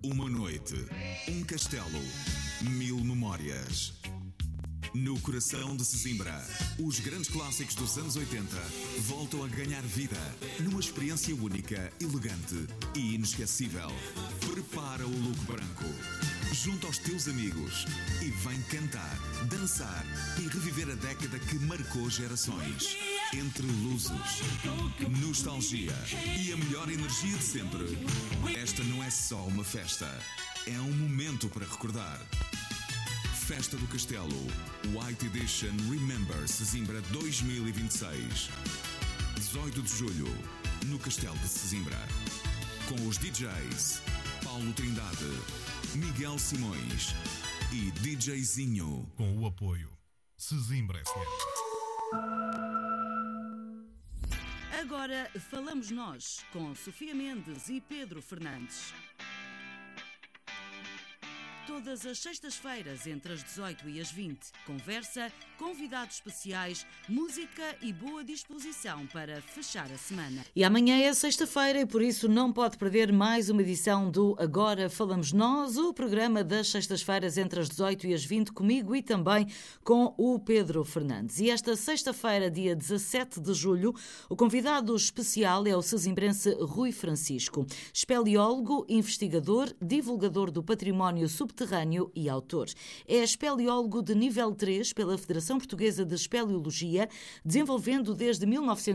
Uma noite, um castelo, 1000 memórias. No coração de Sesimbra, os grandes clássicos dos anos 80 voltam a ganhar vida numa experiência única, elegante e inesquecível. Prepara o look branco, junto aos teus amigos e vem cantar, dançar e reviver a década que marcou gerações. Entre lusos, nostalgia e a melhor energia de sempre, esta não é só uma festa, é um momento para recordar. Festa do Castelo, White Edition Remember Sesimbra 2026. 18 de julho, no Castelo de Sesimbra. Com os DJs Paulo Trindade, Miguel Simões e DJzinho. Com o apoio Sesimbra FM. Agora falamos nós, com Sofia Mendes e Pedro Fernandes. Todas as sextas-feiras, entre as 18 e as 20. Conversa, convidados especiais, música e boa disposição para fechar a semana. E amanhã é sexta-feira e por isso não pode perder mais uma edição do Agora Falamos Nós, o programa das sextas-feiras entre as 18 e as 20, comigo e também com o Pedro Fernandes. E esta sexta-feira, dia 17 de julho, o convidado especial é o sesimbrense Rui Francisco, espeleólogo, investigador, divulgador do património subterrâneo e autor. É espeleólogo de nível 3 pela Federação Portuguesa de Espeleologia, desenvolvendo desde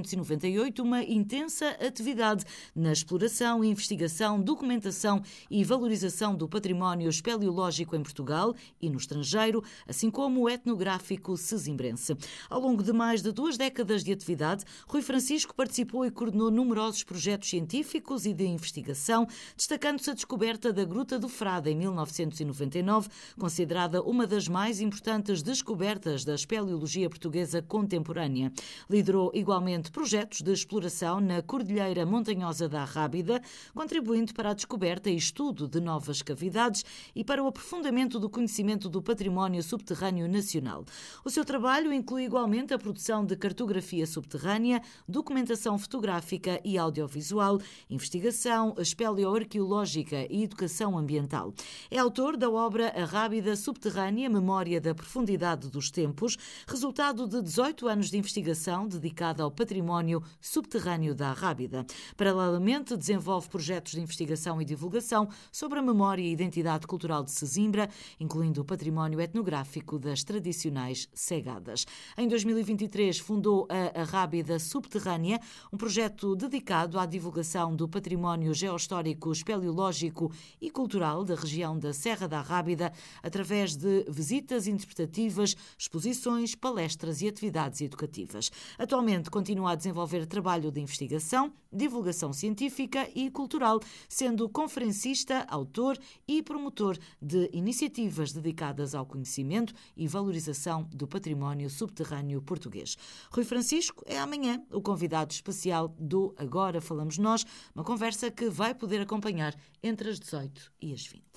1998 uma intensa atividade na exploração, investigação, documentação e valorização do património espeleológico em Portugal e no estrangeiro, assim como o etnográfico sesimbrense. Ao longo de mais de 2 décadas de atividade, Rui Francisco participou e coordenou numerosos projetos científicos e de investigação, destacando-se a descoberta da Gruta do Frade em 1999, considerada uma das mais importantes descobertas da espeleologia portuguesa contemporânea. Liderou igualmente projetos de exploração na Cordilheira Montanhosa da Arrábida, contribuindo para a descoberta e estudo de novas cavidades e para o aprofundamento do conhecimento do património subterrâneo nacional. O seu trabalho inclui igualmente a produção de cartografia subterrânea, documentação fotográfica e audiovisual, investigação espeleoarqueológica e educação ambiental. É autor da obra Arrábida Subterrânea, Memória da Profundidade dos Tempos, resultado de 18 anos de investigação dedicada ao património subterrâneo da Arrábida. Paralelamente, desenvolve projetos de investigação e divulgação sobre a memória e identidade cultural de Sesimbra, incluindo o património etnográfico das tradicionais cegadas. Em 2023, fundou a Arrábida Subterrânea, um projeto dedicado à divulgação do património geohistórico, espeleológico e cultural da região da Serra da Arrábida, através de visitas interpretativas, exposições, palestras e atividades educativas. Atualmente continua a desenvolver trabalho de investigação, divulgação científica e cultural, sendo conferencista, autor e promotor de iniciativas dedicadas ao conhecimento e valorização do património subterrâneo português. Rui Francisco é amanhã o convidado especial do Agora Falamos Nós, uma conversa que vai poder acompanhar entre as 18 e as 20.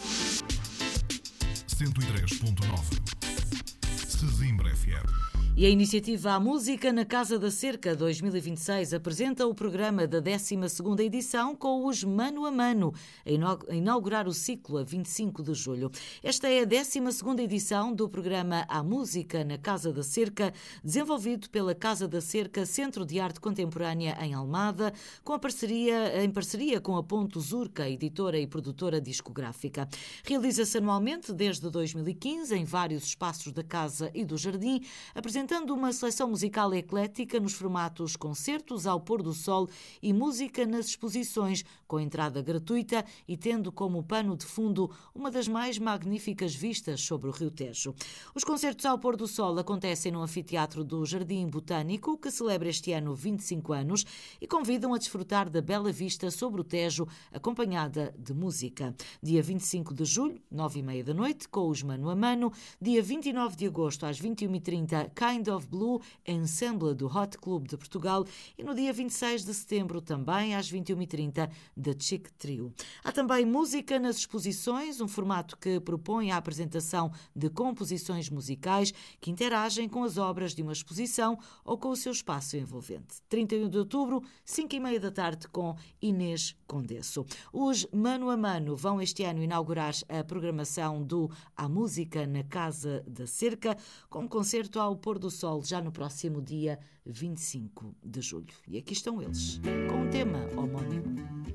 103.9 Sesimbra FM. E a iniciativa A Música na Casa da Cerca 2026 apresenta o programa da 12ª edição com os Mano a Mano, a inaugurar o ciclo a 25 de julho. Esta é a 12ª edição do programa A Música na Casa da Cerca, desenvolvido pela Casa da Cerca Centro de Arte Contemporânea em Almada, em parceria com a Ponto Zurca, editora e produtora discográfica. Realiza-se anualmente desde 2015 em vários espaços da Casa e do Jardim, apresentando uma seleção musical eclética nos formatos concertos ao pôr do sol e música nas exposições, com entrada gratuita e tendo como pano de fundo uma das mais magníficas vistas sobre o Rio Tejo. Os concertos ao pôr do sol acontecem no anfiteatro do Jardim Botânico, que celebra este ano 25 anos, e convidam a desfrutar da bela vista sobre o Tejo, acompanhada de música. Dia 25 de julho, 21h30 da noite, com os Mano a Mano. Dia 29 de agosto, às 21h30, cá Kind of Blue, ensemble do Hot Club de Portugal, e no dia 26 de setembro, também às 21h30, da Chic Trio. Há também música nas exposições, um formato que propõe a apresentação de composições musicais que interagem com as obras de uma exposição ou com o seu espaço envolvente. 31 de outubro, 5h30 da tarde, com Inês Condesso. Os Mano a Mano vão este ano inaugurar a programação do A Música na Casa da Cerca, com um concerto ao pôr do sol já no próximo dia 25 de julho. E aqui estão eles, com um tema homónimo.